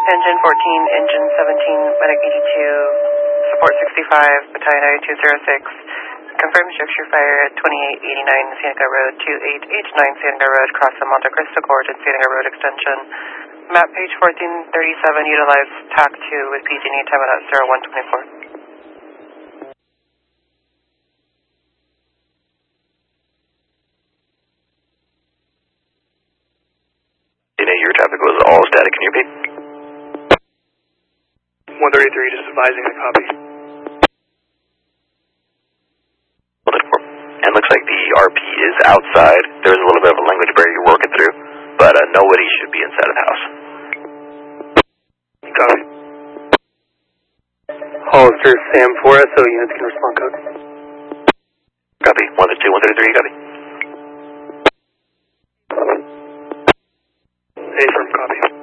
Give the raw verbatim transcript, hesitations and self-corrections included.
Engine fourteen, Engine seventeen, Medic eighty-two, Support sixty-five, Battalion ninety-two oh six. Confirm structure fire at twenty-eight eighty-nine Cienega Road, twenty-eight eighty-nine Cienega Road, cross the Monte Cristo Gorge and Cienega Road extension. Map page fourteen thirty-seven, utilize T A C two with P G and E time at zero one twenty-four. Your traffic was all static. Can you repeat? one thirty-three, just advising the copy. And looks like the R P is outside. There's a little bit of a language barrier you're working through, but uh, nobody should be inside of the house. Copy. Hollister, Sam four S O units can respond code. Copy. one thirty-two, one thirty-three, copy. Affirm, copy.